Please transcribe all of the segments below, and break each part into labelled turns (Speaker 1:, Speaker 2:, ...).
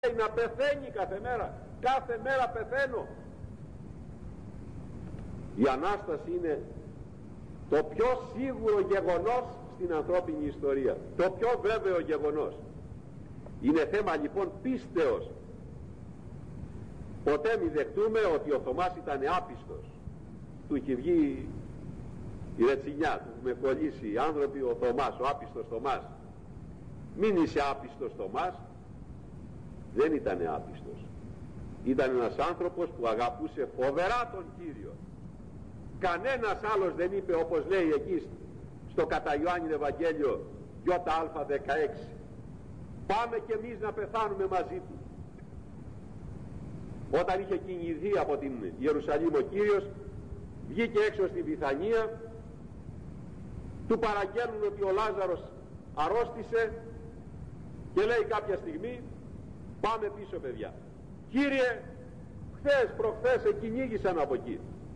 Speaker 1: να πεθαίνει κάθε μέρα. Κάθε μέρα πεθαίνω. Η Ανάσταση είναι το πιο σίγουρο γεγονός στην ανθρώπινη ιστορία, το πιο βέβαιο γεγονός. Είναι θέμα λοιπόν πίστεως. Ποτέ μη δεχτούμε ότι ο Θωμάς ήταν άπιστος. Του είχε βγει η ρετσινιά, του με κολλήσει οι άνθρωποι, ο Θωμάς, ο άπιστος Θωμάς. Μην είσαι άπιστος Θωμάς. Δεν ήταν άπιστος. Ήταν ένας άνθρωπος που αγαπούσε φοβερά τον Κύριο. Κανένας άλλος δεν είπε, όπως λέει εκεί στο κατά Ιωάννην Ευαγγέλιο ΙΑ16, πάμε κι εμείς να πεθάνουμε μαζί του. Όταν είχε κυνηγηθεί από την Ιερουσαλήμ ο Κύριος, βγήκε έξω στη Βιθανία, του παραγγέλνουν ότι ο Λάζαρος αρρώστησε και λέει κάποια στιγμή, πάμε πίσω παιδιά. Κύριε, χθες προχθές εκυνήγησαν από εκεί.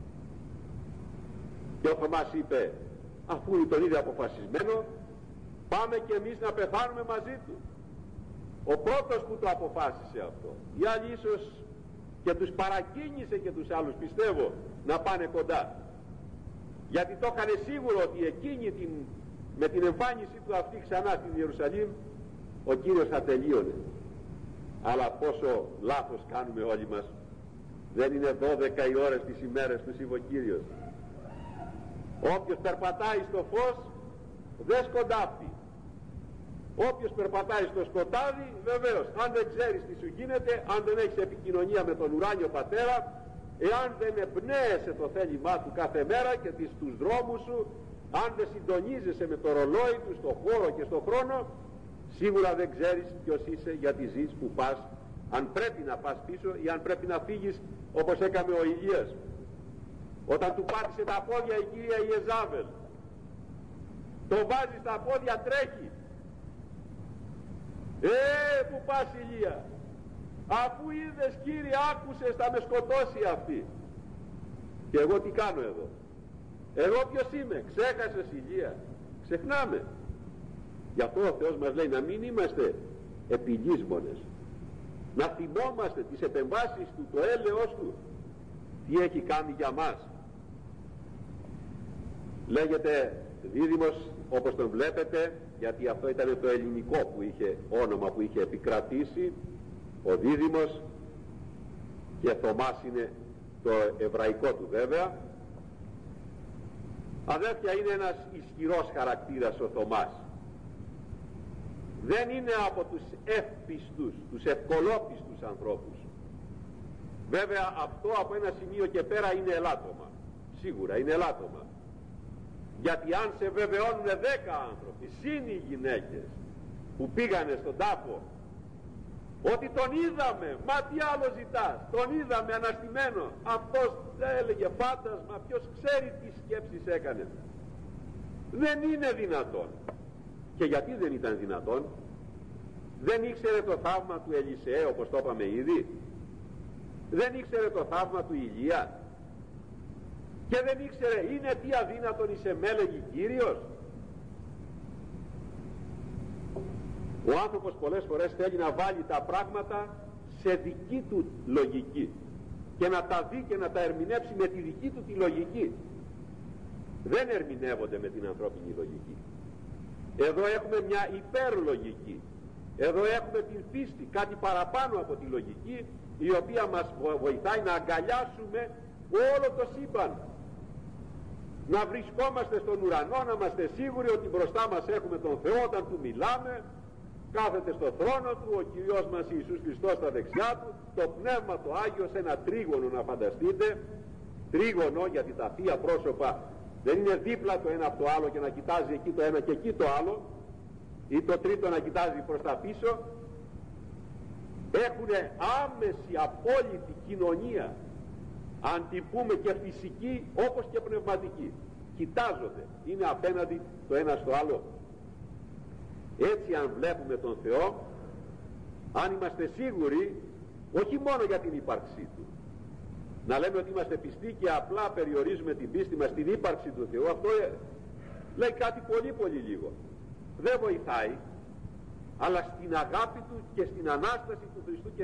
Speaker 1: Και ο Θωμάς είπε, αφού τον είδε αποφασισμένο, πάμε και εμείς να πεθάνουμε μαζί του. Ο πρώτος που το αποφάσισε αυτό. Οι άλλοι ίσως και τους παρακίνησε και τους άλλους, πιστεύω, να πάνε κοντά. Γιατί το έκανε σίγουρο ότι εκείνη με την εμφάνιση του αυτή ξανά στην Ιερουσαλήμ, ο Κύριος θα τελείωνε. Αλλά πόσο λάθος κάνουμε όλοι μας. Δεν είναι 12 οι ώρες τις ημέρες του είπε ο Κύριος. Όποιος περπατάει στο φως δεν σκοντάφτει. Όποιος περπατάει στο σκοτάδι, βεβαίως, αν δεν ξέρεις τι σου γίνεται, αν δεν έχεις επικοινωνία με τον ουράνιο Πατέρα, εάν δεν εμπνέεσαι το θέλημά του κάθε μέρα και τους δρόμους σου, αν δεν συντονίζεσαι με το ρολόι του στο χώρο και στο χρόνο, σίγουρα δεν ξέρεις ποιος είσαι, γιατί ζεις, που πας, αν πρέπει να πας πίσω ή αν πρέπει να φύγεις, όπως έκανε ο Ηλίας όταν του πάτησε τα πόδια η κυρία Ιεζάβελ. Το βάζει στα πόδια, τρέχει. Που πας Ηλία, αφού είδες Κύριε, άκουσες, θα με σκοτώσει αυτή. Και εγώ τι κάνω εδώ? Εγώ ποιος είμαι? Ξέχασες Ηλία? Ξεχνάμε. Γι' αυτό ο Θεός μας λέει να μην είμαστε επιλύσμονες, να θυμόμαστε τις επεμβάσεις του, το έλεος του, τι έχει κάνει για μας. Λέγεται Δίδυμος, όπως τον βλέπετε, γιατί αυτό ήταν το ελληνικό που είχε όνομα, που είχε επικρατήσει, ο Δίδυμος, και Θωμάς είναι το εβραϊκό του βέβαια. Αδέρφια, είναι ένας ισχυρός χαρακτήρας ο Θωμάς. Δεν είναι από τους εύπιστους, τους ευκολόπιστους ανθρώπους. Βέβαια αυτό από ένα σημείο και πέρα είναι ελάττωμα. Σίγουρα είναι ελάττωμα. Γιατί αν σε βεβαιώνουν 10 άνθρωποι, συν οι γυναίκες που πήγανε στον τάφο, ότι τον είδαμε, μα τι άλλο ζητάς, τον είδαμε αναστημένο, αυτός έλεγε φάντασμα, ποιος ξέρει τι σκέψεις έκανε. Δεν είναι δυνατόν. Και γιατί δεν ήταν δυνατόν? Δεν ήξερε το θαύμα του Ελισεέ, όπως το είπαμε ήδη? Δεν ήξερε το θαύμα του Ηλία? Και δεν ήξερε, είναι τι αδύνατον εις εμέλεγει Κύριος? Ο άνθρωπος πολλές φορές θέλει να βάλει τα πράγματα σε δική του λογική και να τα δει και να τα ερμηνεύσει με τη δική του τη λογική. Δεν ερμηνεύονται με την ανθρώπινη λογική. Εδώ έχουμε μια υπερλογική. Εδώ έχουμε την πίστη, κάτι παραπάνω από τη λογική, η οποία μας βοηθάει να αγκαλιάσουμε όλο το σύμπαν. Να βρισκόμαστε στον ουρανό, να είμαστε σίγουροι ότι μπροστά μας έχουμε τον Θεό όταν του μιλάμε, κάθεται στο θρόνο του, ο Κυριός μας Ιησούς Χριστός στα δεξιά του, το Πνεύμα το Άγιο σε ένα τρίγωνο, να φανταστείτε, τρίγωνο, γιατί τα θεία πρόσωπα δεν είναι δίπλα το ένα από το άλλο και να κοιτάζει εκεί το ένα και εκεί το άλλο, ή το τρίτο να κοιτάζει προς τα πίσω. Έχουν άμεση απόλυτη κοινωνία, αν την πούμε και φυσική όπως και πνευματική. Κοιτάζονται, είναι απέναντι το ένα στο άλλο. Έτσι αν βλέπουμε τον Θεό, αν είμαστε σίγουροι, όχι μόνο για την ύπαρξή του, να λέμε ότι είμαστε πιστοί και απλά περιορίζουμε την πίστη μας στην ύπαρξη του Θεού, αυτό λέει κάτι πολύ πολύ λίγο. Δεν βοηθάει. αλλά στην αγάπη του και στην Ανάσταση του Χριστού